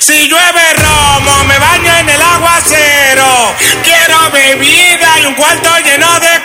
Si llueve romo, me baño en el aguacero. Quiero bebida y un cuarto lleno de